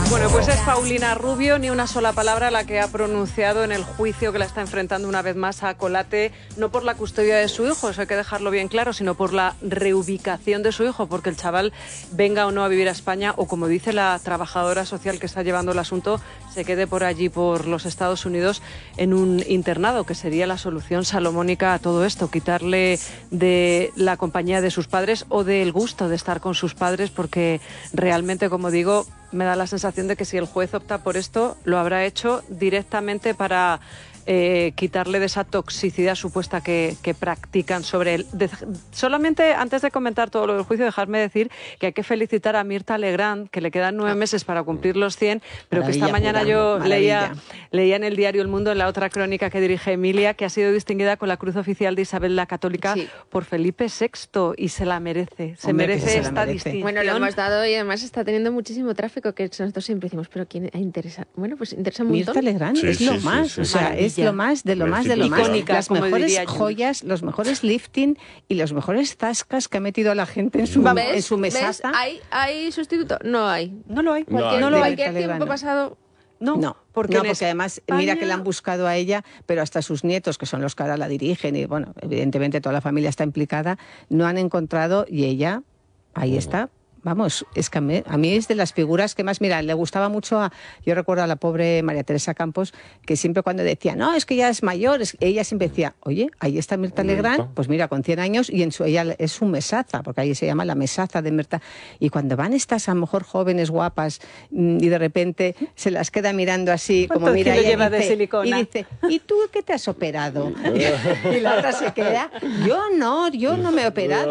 Bueno, pues es Paulina Rubio, ni una sola palabra la que ha pronunciado en el juicio que la está enfrentando una vez más a Colate, no por la custodia de su hijo, eso hay que dejarlo bien claro, sino por la reubicación de su hijo, porque el chaval venga o no a vivir a España, o como dice la trabajadora social que está llevando el asunto, se quede por allí, por los Estados Unidos, en un internado, que sería la solución salomónica a todo esto, quitarle de la compañía de sus padres o del gusto de estar con sus padres, porque realmente, como digo, me da la sensación de que si el juez opta por esto, lo habrá hecho directamente para quitarle de esa toxicidad supuesta que practican sobre él. Solamente, antes de comentar todo lo del juicio, dejarme decir que hay que felicitar a Mirtha Legrand, que le quedan 9 meses para cumplir los 100, pero que esta mañana yo leía en el diario El Mundo, en la otra crónica que dirige Emilia, que ha sido distinguida con la Cruz Oficial de Isabel la Católica por Felipe VI, y se la merece. Se merece esta distinción. Bueno, lo hemos dado y además está teniendo muchísimo tráfico, que nosotros siempre decimos, pero ¿quién interesa? Bueno, pues interesa un montón. Mirtha Legrand es lo más, o sea, es lo más de lo más de lo más. Las mejores joyas, los mejores lifting y los mejores zascas que ha metido a la gente en su mesaza. ¿Hay sustituto? No hay. No lo hay. Cualquier tiempo pasado... No, porque además, España... mira que la han buscado a ella, pero hasta sus nietos, que son los que ahora la dirigen, y bueno, evidentemente toda la familia está implicada, no han encontrado, y ella, ahí está. Vamos, es que a mí es de las figuras que más, mira, le gustaba mucho yo recuerdo a la pobre María Teresa Campos, que siempre cuando decía, no, es que ya es mayor, ella siempre decía, oye, ahí está Mirtha Legrand, pues mira, con 100 años, y ella es su mesaza, porque ahí se llama la mesaza de Mirtha, y cuando van estas a lo mejor jóvenes guapas, y de repente se las queda mirando así, como mira, ella lleva de silicona? Y dice, ¿y tú qué te has operado? Y la otra se queda, yo no me he operado,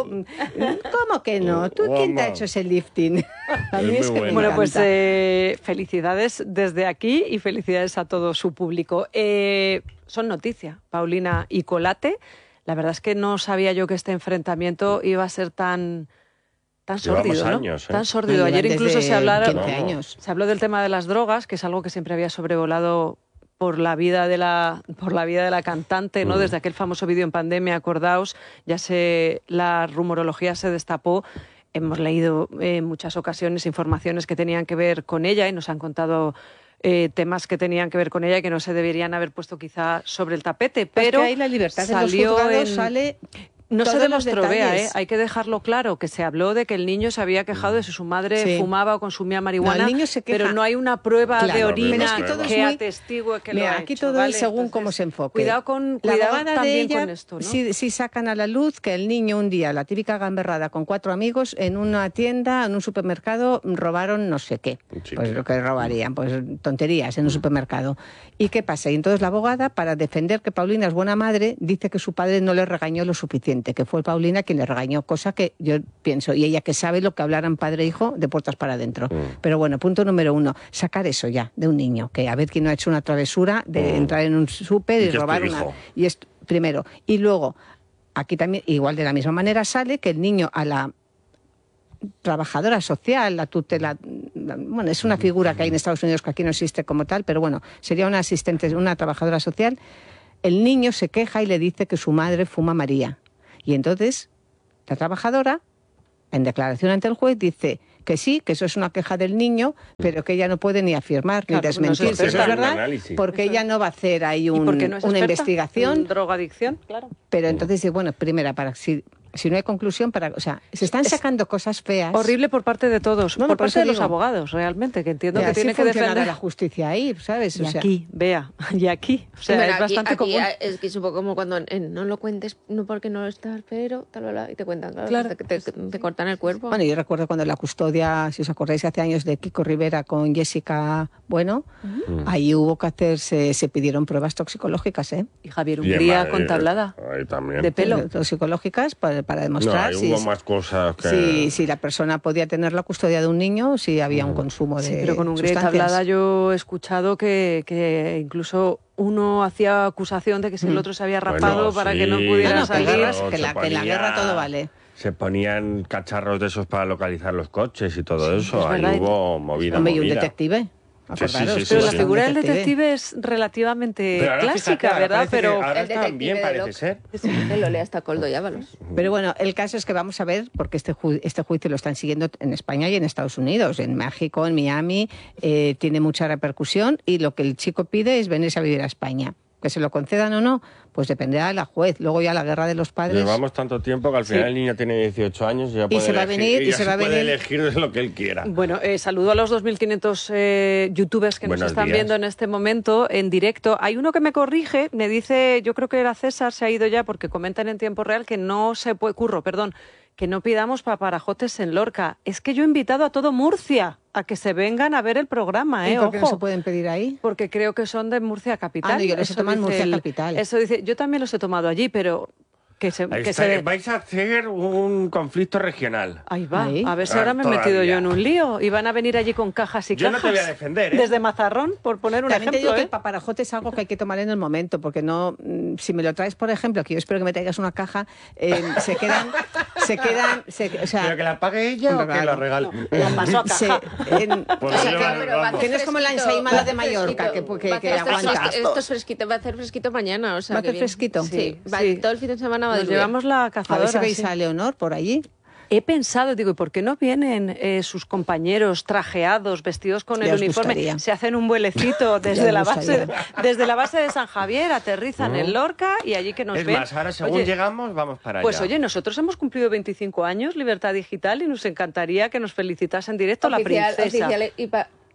¿cómo que no? ¿Tú quién te ha hecho ese lifting? A mí es que me bueno, pues encanta. felicidades desde aquí y felicidades a todo su público. Son noticia, Paulina y Colate. La verdad es que no sabía yo que este enfrentamiento iba a ser tan sórdido, ¿no? Años, tan sórdido. Ayer incluso se habló del tema de las drogas, que es algo que siempre había sobrevolado por la vida de la cantante, ¿no? Desde aquel famoso vídeo en pandemia, acordaos, la rumorología se destapó. Hemos leído en muchas ocasiones informaciones que tenían que ver con ella y nos han contado temas que tenían que ver con ella y que no se deberían haber puesto quizá sobre el tapete, pero ahí la libertad de los juzgados sale... No se demostró, Bea, hay que dejarlo claro, que se habló de que el niño se había quejado de si su madre fumaba o consumía marihuana, pero no hay una prueba de orina que atestigue que lo ha aquí hecho, todo ¿vale? es según cómo se enfoque. Cuidado también de ella, con esto, ¿no? Si sacan a la luz que el niño un día, la típica gamberrada con 4 amigos, en una tienda, en un supermercado, robaron no sé qué. Pues lo que robarían, pues tonterías en un supermercado. ¿Y qué pasa? Y entonces la abogada, para defender que Paulina es buena madre, dice que su padre no le regañó lo suficiente, que fue Paulina quien le regañó, cosa que yo pienso, y ella que sabe lo que hablaran padre e hijo de puertas para adentro. Pero bueno, punto número 1, sacar eso ya de un niño, que a ver quién no ha hecho una travesura de entrar en un súper y robar y esto primero. Y luego, aquí también, igual de la misma manera, sale que el niño a la trabajadora social, la tutela, bueno, es una figura que hay en Estados Unidos que aquí no existe como tal, pero bueno, sería una asistente, una trabajadora social. El niño se queja y le dice que su madre fuma María. Y entonces la trabajadora, en declaración ante el juez, dice que sí, que eso es una queja del niño, pero que ella no puede ni afirmar ni desmentir si eso es verdad, porque ella no va a hacer ahí una investigación. Drogadicción, claro. Pero entonces, bueno, primera, si no hay conclusión, se están sacando cosas feas. Horrible por parte de todos, por parte de los abogados, realmente, que entiendo que tiene que defender la justicia ahí, ¿sabes? Aquí, Bea, y aquí. O sea, es bastante común. Es que es un poco como cuando no lo cuentes, no porque no estás, pero tal, y te cuentan, claro. Te cortan el cuerpo. Bueno, yo recuerdo cuando la custodia, si os acordáis, hace años de Kiko Rivera con Jessica Bueno, ahí hubo que hacerse, se pidieron pruebas toxicológicas, ¿eh? Y Javier Hungría con tablada de pelo. Toxicológicas para demostrar hubo más cosas que... si la persona podía tener la custodia de un niño, si había un consumo de pero con Hungría y tablada yo he escuchado que incluso uno hacía acusación de que si el otro se había rapado para que no pudiera salir. Que la guerra todo vale. Se ponían cacharros de esos para localizar los coches y todo eso. Ahí hubo movida. Y un detective. Acordaros, Pero la figura del detective es relativamente Pero ahora clásica, fíjate, ¿verdad? Pero ahora El está bien, detective de parece Locke. ser. Sí, que lo lea hasta Coldo y Ábalos. Pero bueno, el caso es que vamos a ver, porque este juicio lo están siguiendo en España y en Estados Unidos, en México, en Miami, tiene mucha repercusión y lo que el chico pide es venirse a vivir a España. Que se lo concedan o no, pues dependerá de la juez. Luego ya la guerra de los padres... Llevamos tanto tiempo que al final el niño tiene 18 años y ya puede se va a venir, y se va a puede venir. elegir de lo que él quiera. bueno, saludo a los 2.500 youtubers que nos Buenos están días. viendo en este momento en directo. Hay uno que me corrige, me dice, yo creo que era César, se ha ido ya porque comentan en tiempo real que no se puede, que no pidamos paparajotes en Lorca. Es que yo he invitado a todo Murcia a que se vengan a ver el programa, ¿Y por qué no ojo. se pueden pedir ahí? Porque creo que son de Murcia Capital. Ah, no, yo los he Eso tomado en dice Murcia Capital. Eso dice, yo también los he tomado allí, pero Vais a hacer un conflicto regional. Ahí va, Ahí. a ver si ahora me he metido Todavía. yo en un lío. Y van a venir allí con cajas y Yo no cajas. te voy a defender, ¿eh? Desde Mazarrón, por poner un También te digo ejemplo, que ¿eh? el paparajote es algo que hay que tomar en el momento, porque no, si me lo traes, por ejemplo, que yo espero que me traigas una caja, se quedan, o sea, ¿Pero que la pague ella o que la regale? La paso a caja. Pues O sea, yo, claro, pero va a hacer Que no es como la fresquito, ensaimada va a de hacer Mallorca, fresquito. que Va a hacer aguanta. Esto es fresquito, va a hacer fresquito mañana. O sea, ¿Va a que hacer bien. fresquito? Sí, va, Sí. todo el fin de semana va a Nos llover. llevamos la A ver cazadora. si veis sí. a Leonor por allí. He pensado, digo, ¿y por qué no vienen sus compañeros trajeados, vestidos con Ya el os uniforme? gustaría. Se hacen un vuelecito Ya desde os la base, gustaría. desde la base de San Javier, aterrizan en Lorca y allí que nos es ven. más, ahora según Oye, llegamos, vamos para allá. pues oye, nosotros hemos cumplido 25 años, Libertad Digital, y nos encantaría que nos felicitase en directo la princesa. Oficial y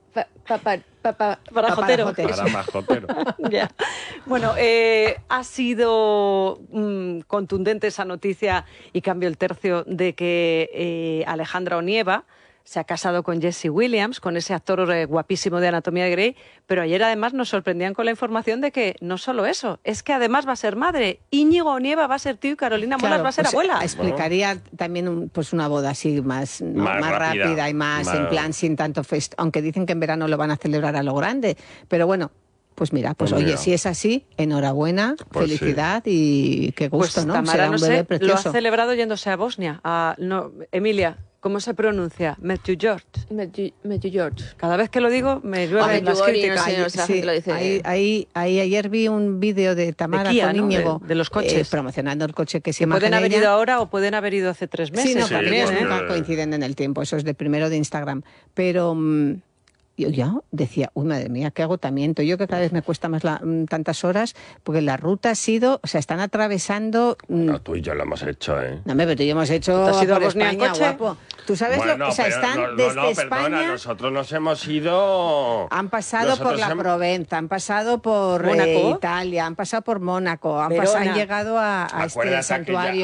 Parajotero. Para majotero. Ya. Bueno, ha sido contundente esa noticia y cambio el tercio de que Alejandra Onieva se ha casado con Jesse Williams, con ese actor guapísimo de Anatomía de Grey, pero ayer además nos sorprendían con la información de que no solo eso, es que además va a ser madre. Íñigo Onieva va a ser tío y Carolina Molas Claro, va a ser pues, abuela. Explicaría también pues una boda así más Más rápida y más en plan sin tanto fest, aunque dicen que en verano lo van a celebrar a lo grande, pero bueno. Pues mira, pues Pues oye, mira. si es así, enhorabuena, Pues felicidad y qué gusto, Pues ¿no? Tamara, Será un no bebé sé, lo ha precioso. celebrado yéndose a Bosnia. Emilia, ¿cómo se pronuncia? Matthew George. Matthew George. Cada vez que lo digo me llueven las Medjugorje, críticas. no sé, o sea, Sí, lo dice. ahí ayer vi un vídeo de Tamara De Kia, con ¿no? Íñigo De los coches. promocionando el coche que se Que llama pueden haber Genella. ido ahora o pueden haber ido hace 3 meses. Sí, no, Sí, porque también, ellos ¿eh? nunca coinciden en el tiempo, eso es de primero de Instagram. Pero yo ya decía, uy, madre mía, qué agotamiento. Yo que cada vez me cuesta más tantas horas, porque la ruta ha sido, o sea, están atravesando... No, tú y yo lo hemos hecho, ¿eh? No, pero tú y yo hemos hecho ¿Tú has ido a por Bosnia en España, coche? guapo. Tú sabes Bueno, o sea, pero están desde perdona, España... nosotros nos hemos ido... Han pasado por Nosotros la hemos- Provenza, han pasado por ¿Mónaco? Italia, han pasado por Mónaco, Verona. han llegado a este Acuérdate santuario.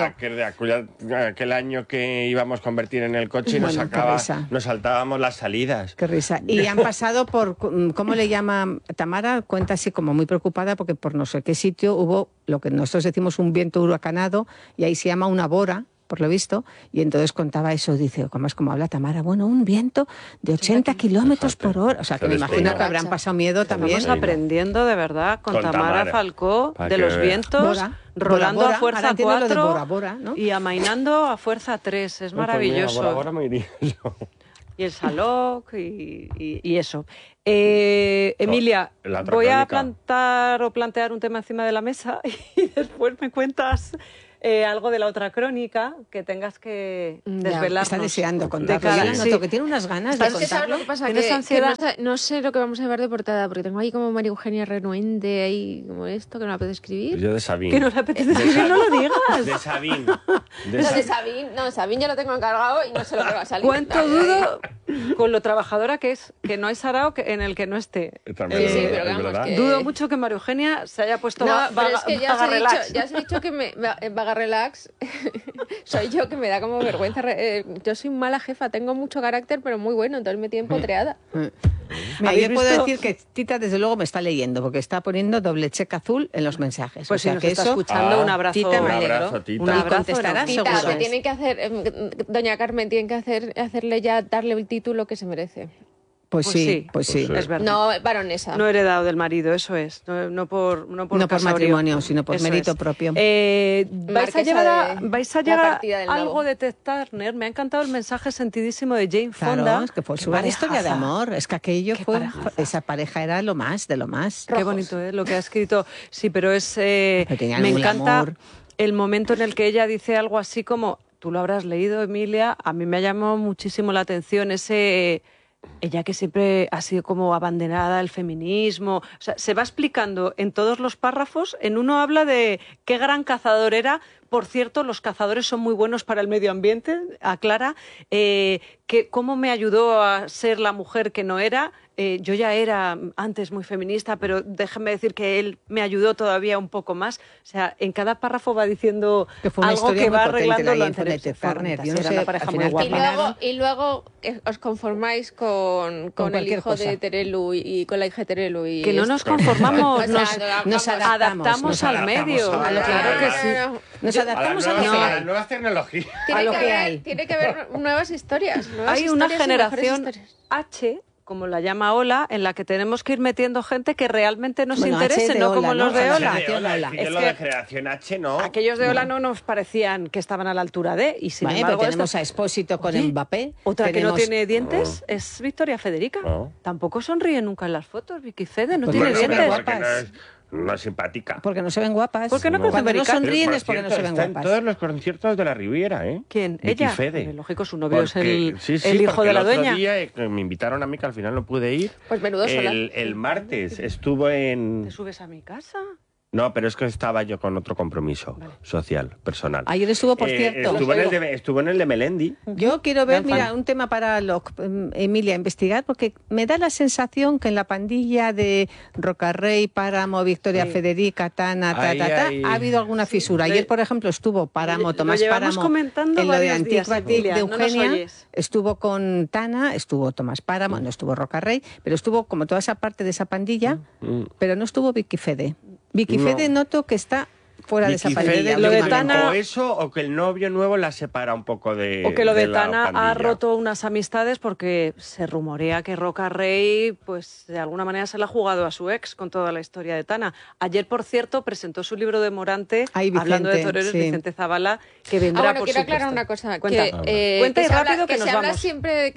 aquel año que íbamos a convertir en el coche y Bueno, qué risa. nos saltábamos las salidas. Qué risa. Y han pasado por, ¿cómo le llama? Tamara cuenta así como muy preocupada porque por no sé qué sitio hubo lo que nosotros decimos un viento huracanado y ahí se llama una bora, por lo visto, y entonces contaba eso, dice, ¿cómo es como habla Tamara? Bueno, un viento de 80 kilómetros por hora. O sea, que Se me imagino despeinó. que habrán pasado miedo también. Estamos aprendiendo de verdad con Con Tamara Tamara. Falcó Para de que los vea. vientos, Bora, rolando Bora, a fuerza ahora entiendo lo de 4 Bora, Bora, ¿no? y amainando a fuerza 3. Es maravilloso. Ahora me iría yo. Y el Salok y eso. Emilia, La otra voy a crónica. plantear un tema encima de la mesa y después me cuentas algo de la otra crónica que tengas que Ya, desvelarnos. Está deseando De contarlo. cara- Yo la sí. noto que tiene unas ganas de Es que ¿sabes contarlo. lo que pasa? ¿Tienes Que ansiedad? no sé lo que vamos a llevar de portada, porque tengo ahí como María Eugenia renuente, ahí como esto, que no la puedo escribir. Yo de Sabine. Que no le apetece escribir, no lo digas. De Sabine. Lo de Sabine, no, Sabine ya lo tengo encargado y no sé lo que va a salir. Cuánto Ay, dudo con lo trabajadora que es, que no hay sarao en el que no esté. También Sí, es pero vamos, verdad. que- Dudo mucho que María Eugenia se haya puesto No, pero vaga, es que vaga relax. ya os he dicho que vaga relax soy yo, que me da como vergüenza. Yo soy mala jefa, tengo mucho carácter, pero muy bueno, entonces me tienen potreada. Mira, ¿Habéis yo puedo visto? decir que Tita desde luego me está leyendo porque está poniendo doble cheque azul en los mensajes. Pues o sea si nos que está eso escuchando, un abrazo. Tita, me Un alegro. abrazo, Tita. Un Y abrazo contestará enorme. Tita, seguro. me tiene que hacer, doña Carmen, tiene que hacerle ya, darle el título que se merece. Pues sí. Es verdad. No, baronesa. No heredado del marido, eso es. No por No por casorio. matrimonio, sino por Eso mérito es. propio. Marquesa llegar la partida del algo nabo. de Ted Turner. Me ha encantado el mensaje sentidísimo de Jane Fonda. Claro, es que fue su gran parejaza. historia de amor. Es que aquello Qué fue... parejaza. Esa pareja era lo más, de lo más. Qué bonito es lo que ha escrito. Sí, pero es tenían me un encanta amor. el momento en el que ella dice algo así como, tú lo habrás leído, Emilia, a mí me ha llamado muchísimo la atención ese... Ella que siempre ha sido como abanderada del feminismo, o sea, se va explicando en todos los párrafos. En uno habla de qué gran cazador era. Por cierto, los cazadores son muy buenos para el medio ambiente, aclara, que cómo me ayudó a ser la mujer que no era. Yo ya era antes muy feminista, pero déjenme decir que él me ayudó todavía un poco más. O sea, en cada párrafo va diciendo Que fue una algo historia que muy va potente, arreglando la lo Jane Fonda y anterior. Ted Turner. Yo no Era sé, una pareja al muy final guapa. Y luego os conformáis con el cualquier hijo cosa. de Terelu y con la hija de Terelu. Y Que no esto. nos conformamos, O sea, nos adaptamos al medio. a lo que Claro hay. que sí. Nos adaptamos a lo que a las hay. nuevas tecnologías. a lo que haber, hay. Tiene que haber nuevas historias. Nuevas Hay una historias y generación mejores historias. H, como la llama Ola, en la que tenemos que ir metiendo gente que realmente nos Bueno, H interese, de no Ola, como ¿no? los de H Ola. de Ola. Es que Es lo que de generación H no. aquellos de Ola no nos parecían que estaban a la altura de, y sin Vale, embargo pero tenemos esta- a Expósito con Oye, Mbappé. Otra que no tenemos- tiene dientes es Victoria Federica. No. Tampoco sonríe nunca en las fotos, Vicky Fede, no Pues tiene bueno, pero dientes. guapa. porque no es simpática. Porque no se ven guapas. ¿Por qué no? Pero Cuando no americana. sonríen Por es porque no cierto, se ven está guapas. en todos los conciertos de la Riviera, ¿eh? ¿Quién? Vicky ¿Ella? Fede. Hombre, lógico, su novio es el Sí, hijo porque de la el otro dueña. día, me invitaron a mí, que al final no pude ir. Pues menudo sola. El martes estuvo en... ¿Te subes a mi casa? No, pero es que estaba yo con otro compromiso social, personal. Ayer estuvo, por cierto. Estuvo en el de Melendi. Yo quiero ver, Gran fan. mira, un tema para Emilia investigar, porque me da la sensación que en la pandilla de Rocarrey, Páramo, Victoria Federica, Tana, Ahí, ahí. ha habido alguna fisura. Ayer, por ejemplo, estuvo Páramo, Lo Tomás llevamos Páramo, comentando en lo de varios días, Antiquatic Emilia, de no nos Eugenia, oyes. estuvo con Tana, estuvo Tomás Páramo, no estuvo Rocarrey, pero estuvo como toda esa parte de esa pandilla, pero no estuvo Vicky Fede. Vicky No. Fede noto que está fuera de esa Vicky pandilla. Fede, Lo de últimamente. Tana- o eso, o que el novio nuevo la separa un poco de O que lo de la Tana ha pandilla. roto unas amistades porque se rumorea que Roca Rey, pues de alguna manera se la ha jugado a su ex con toda la historia de Tana. Ayer, por cierto, presentó su libro de Morante, Ay, Vicente, hablando de toreros, sí. Vicente Zavala, que vendrá, Bueno, por quiero supuesto. aclarar una cosa. Cuenta. que Cuenta y se habla- rápido que nos se habla vamos. siempre de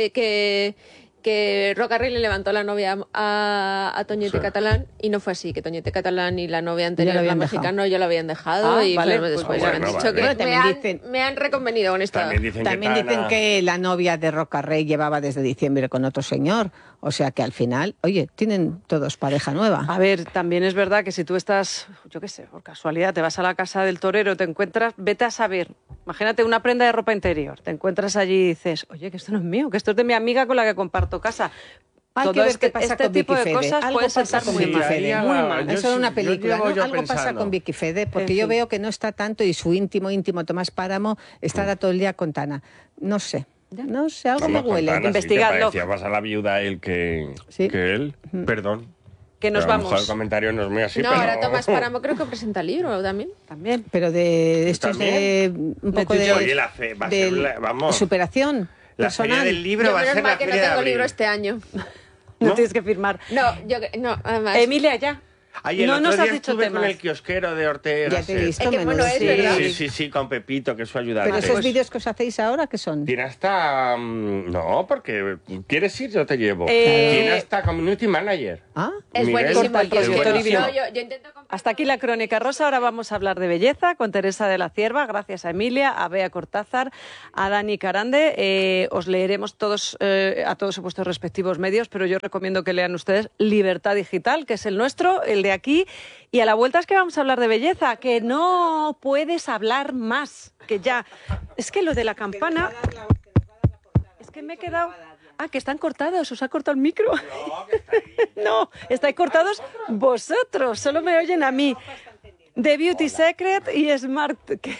que Rocarrey le levantó la novia a Toñete Sí. Catalán y no fue así, que Toñete Catalán y la novia anterior, Ya lo la habían dejado. mexicana, ya lo habían dejado Ah, y vale, bueno, pues después bueno, han dicho vale. que Bueno, también dicen- me han recomendado con esto. También dicen También que dicen Tana... que la novia de Rocarrey llevaba desde diciembre con otro señor. O sea que al final, oye, tienen todos pareja nueva. A ver, también es verdad que si tú estás, yo qué sé, por casualidad, te vas a la casa del torero, te encuentras, vete a saber, imagínate una prenda de ropa interior, te encuentras allí y dices, oye, que esto no es mío, que esto es de mi amiga con la que comparto casa. Hay Todo que ver este, qué pasa este con tipo Vicky de Fede. cosas Algo pueden pasa sentar con muy Vicky mal. Fede. Muy mal. Yo Eso es sí, una yo película, llevo ¿no? yo Algo pasa pensando. con Vicky Fede, porque En yo fin. veo que no está tanto y su íntimo Tomás Páramo estará todo el día con Tana. No sé, algo me Vamos con huele. Tana, sí, Investigadlo. te parecía más a la viuda él que él. Perdón. Que nos Pero a lo mejor vamos. el comentario no es muy así, No, pero... ahora Tomás Páramo creo que presenta el libro también. También. Pero de estos de un poco de, Oye, la fe, va a ser de vamos. superación La personal. feria del libro Yo va a menos ser mal la que no feria de tengo abril. libro este año. No tienes que firmar. No, no, además. Emilia, ya. Ay, el No otro nos has día dicho estuve temas. con el kiosquero de Ortega. Ya te he visto, Es que bueno, menudo. es Sí. verdad. Sí, con Pepito, que es su ayudante. Pero esos Pues- vídeos que os hacéis ahora, ¿qué son? Tiene hasta... no, porque ¿quieres ir? Yo te llevo. Eh, Tiene hasta Community Manager. Ah, Es Miguel, buenísimo el corta el kiosquero. kiosquero. No, yo intento comprar- Hasta aquí la Crónica Rosa. Ahora vamos a hablar de belleza con Teresa de la Cierva, gracias a Emilia, a Bea Cortázar, a Dani Carande. Os leeremos todos a todos en vuestros respectivos medios, pero yo recomiendo que lean ustedes Libertad Digital, que es el nuestro, el de aquí. Y a la vuelta es que vamos a hablar de belleza, que no puedes hablar más, que ya... Es que lo de la campana... Es que me he quedado... Ah, que están cortados, os ha cortado el micro. No, estáis cortados vosotros, solo me oyen a mí. The Beauty Secret y Smart.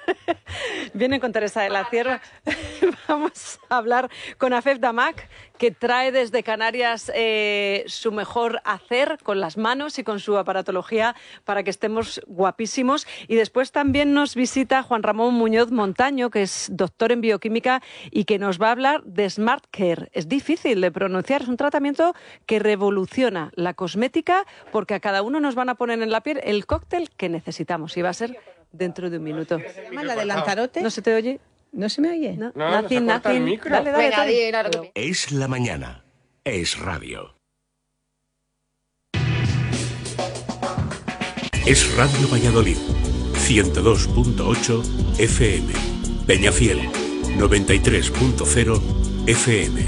Vienen con Teresa de la Cierva. Vamos a hablar con Afef Damak, que trae desde Canarias su mejor hacer con las manos y con su aparatología para que estemos guapísimos. Y después también nos visita Juan Ramón Muñoz Montaño, que es doctor en bioquímica y que nos va a hablar de Smart Care. Es difícil de pronunciar, es un tratamiento que revoluciona la cosmética porque a cada uno nos van a poner en la piel el cóctel que necesitamos y va a ser dentro de un minuto. ¿La de Lanzarote? ¿No se te oye? ¿No se me oye? No, No, se corta el micro. Dale, Venga, Tony. di, claro que- Es la mañana. Es radio. Es Radio Valladolid. 102.8 FM. Peñafiel. 93.0 FM.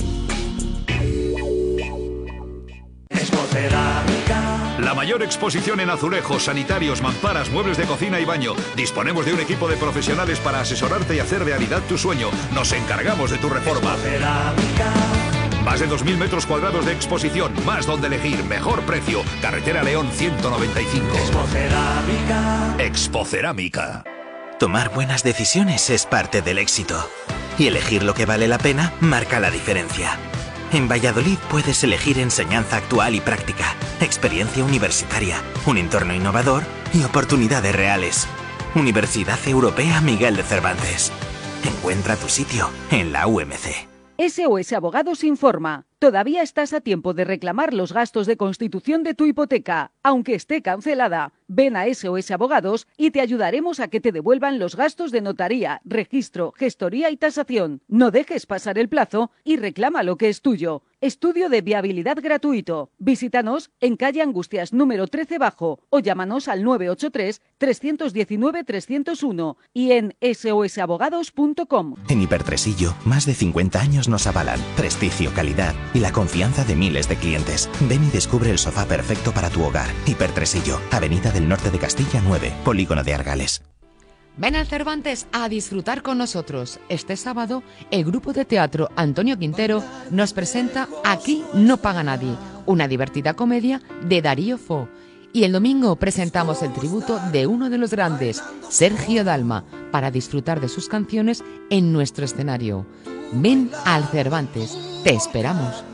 La mayor exposición en azulejos, sanitarios, mamparas, muebles de cocina y baño. Disponemos de un equipo de profesionales para asesorarte y hacer realidad tu sueño. Nos encargamos de tu reforma. Más de 2.000 metros cuadrados de exposición, más donde elegir, mejor precio. Carretera León 195. Expocerámica. Tomar buenas decisiones es parte del éxito. Y elegir lo que vale la pena marca la diferencia. En Valladolid puedes elegir enseñanza actual y práctica, experiencia universitaria, un entorno innovador y oportunidades reales. Universidad Europea Miguel de Cervantes. Encuentra tu sitio en la UMC. SOS Abogados informa. Todavía estás a tiempo de reclamar los gastos de constitución de tu hipoteca, aunque esté cancelada. Ven a SOS Abogados y te ayudaremos a que te devuelvan los gastos de notaría, registro, gestoría y tasación. No dejes pasar el plazo y reclama lo que es tuyo. Estudio de viabilidad gratuito. Visítanos en calle Angustias número 13 Bajo o llámanos al 983-319-301 y en sosabogados.com. En Hipertresillo, más de 50 años nos avalan. Prestigio, calidad y la confianza de miles de clientes. Ven y descubre el sofá perfecto para tu hogar. Hipertresillo, Avenida del Norte de Castilla 9, Polígono de Argales. Ven al Cervantes a disfrutar con nosotros. Este sábado, el grupo de teatro Antonio Quintero nos presenta Aquí no paga nadie, una divertida comedia de Darío Fo. Y el domingo presentamos el tributo de uno de los grandes, Sergio Dalma, para disfrutar de sus canciones en nuestro escenario. Ven al Cervantes, te esperamos.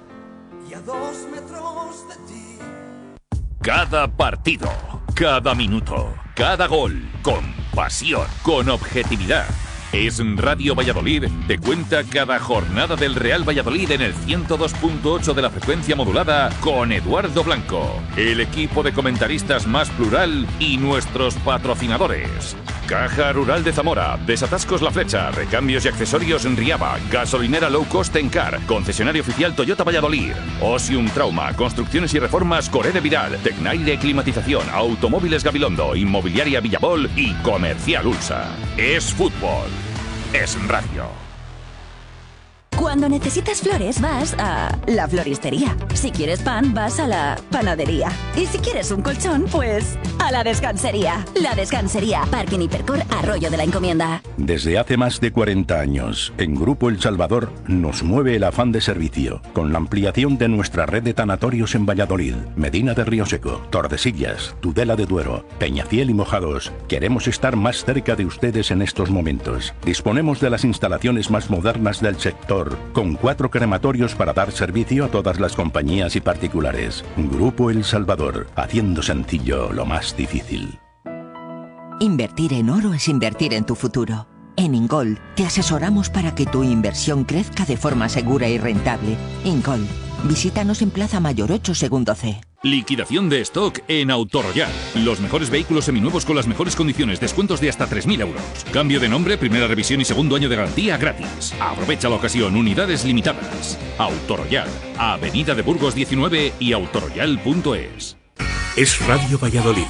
Cada partido, cada minuto, cada gol, con pasión, con objetividad. Es Radio Valladolid, te cuenta cada jornada del Real Valladolid en el 102.8 de la frecuencia modulada con Eduardo Blanco, el equipo de comentaristas más plural y nuestros patrocinadores. Caja Rural de Zamora, Desatascos La Flecha, Recambios y Accesorios en Riaba, Gasolinera Low Cost Encar, Concesionario Oficial Toyota Valladolid, Osium Trauma, Construcciones y Reformas Coré de Viral, Tecnaire Climatización, Automóviles Gabilondo, Inmobiliaria Villabol y Comercial Ulsa. Es fútbol, es radio. Cuando necesitas flores vas a la floristería. Si quieres pan vas a la panadería. Y si quieres un colchón, pues a la descansería. La Descansería, Parking Hipercor, Arroyo de la Encomienda. Desde hace más de 40 años, en Grupo El Salvador nos mueve el afán de servicio, con la ampliación de nuestra red de tanatorios en Valladolid, Medina de Rioseco, Tordesillas, Tudela de Duero, Peñafiel y Mojados. Queremos estar más cerca de ustedes en estos momentos. Disponemos de las instalaciones más modernas del sector, con 4 crematorios para dar servicio a todas las compañías y particulares. Grupo El Salvador, haciendo sencillo lo más difícil. Invertir en oro es invertir en tu futuro. En Ingold te asesoramos para que tu inversión crezca de forma segura y rentable. Ingold, visítanos en Plaza Mayor 8, segundo C. Liquidación de stock en Autoroyal. Los mejores vehículos seminuevos con las mejores condiciones, descuentos de hasta 3.000 euros. Cambio de nombre, primera revisión y segundo año de garantía gratis. Aprovecha la ocasión, unidades limitadas. Autoroyal, Avenida de Burgos 19 y autoroyal.es. Es Radio Valladolid.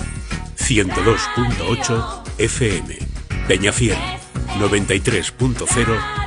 102.8 FM. Peñafiel. 93.0